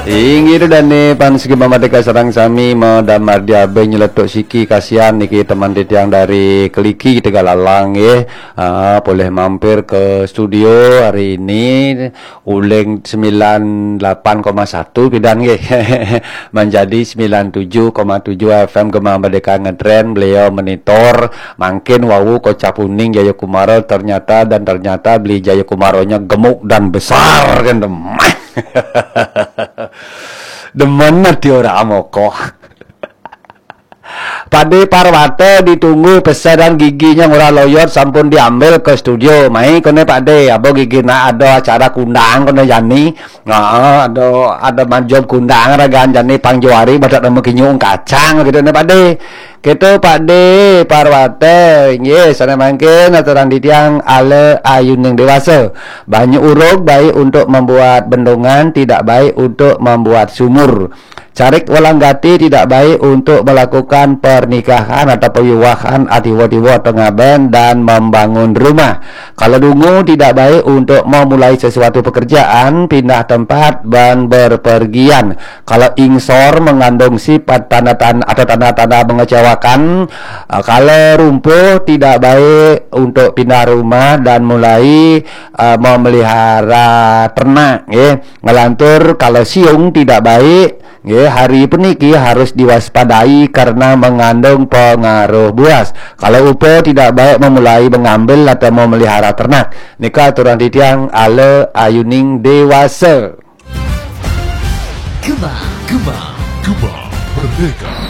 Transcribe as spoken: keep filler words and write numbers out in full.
Ingin dan nih pan segi mamadeka sarang sami medamar dia nyeletuk siki kasihan niki teman yang dari Keliki Tegalalang ya. Ah, boleh mampir ke studio hari ini uleng sembilan puluh delapan koma satu bidang ya. Menjadi sembilan puluh tujuh koma tujuh F M Gema Merdeka ngedren beliau monitor makin wawu kocak kuning Jaya Kumaro ternyata dan ternyata beli Jaya Kumaronya gemuk dan besar kan demah. Demen di ora amoko. Pade Parwate ditunggu pesanan giginya ngura loyot sampun diambil ke studio. Mai kene Pade abo gigi na ada acara kundang kene Jani. Nah, ada ada manjob kundang ragaan Jani Pangjuari badak nemu kinyung kacang gitu ne Pade. Gitu Pade Parwate nggih sana mangkin aturan di tiang ale ayun yang dewasa. Banyak urug baik untuk membuat bendungan, tidak baik untuk membuat sumur. Carik walanggati tidak baik untuk melakukan pernikahan atau pewiwahan atiwa-tiwa tengah ben dan membangun rumah. Kalau dungu tidak baik untuk memulai sesuatu pekerjaan, pindah tempat dan berpergian. Kalau ingsor mengandung sifat tanda-tanda atau tanda-tanda mengecewakan. Kalau rumpuh tidak baik untuk pindah rumah dan mulai uh, memelihara ternak. Ya. Ngelantur kalau siung tidak baik. Ya, hari peniki harus diwaspadai karena mengandung pengaruh buas. Kalau upo tidak baik memulai mengambil atau memelihara ternak. Nika aturan titiang ale ayuning dewasa. Gema, Gema, Gema Merdeka.